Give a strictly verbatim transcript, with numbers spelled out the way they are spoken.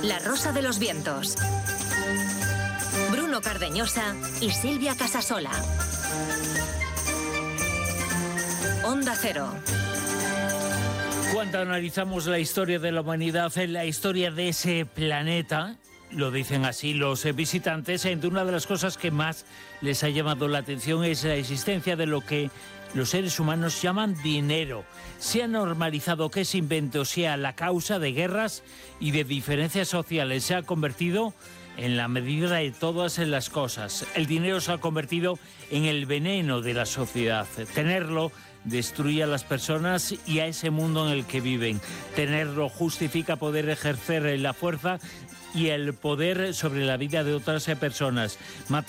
La Rosa de los Vientos. Bruno Cardeñosa y Silvia Casasola. Onda Cero. Cuando analizamos la historia de la humanidad, la historia de ese planeta, lo dicen así los visitantes, entre una de las cosas que más les ha llamado la atención es la existencia de lo que los seres humanos llaman dinero. Se ha normalizado que ese invento sea la causa de guerras y de diferencias sociales. Se ha convertido en la medida de todas las cosas. El dinero se ha convertido en el veneno de la sociedad. Tenerlo destruye a las personas y a ese mundo en el que viven. Tenerlo justifica poder ejercer la fuerza y el poder sobre la vida de otras personas.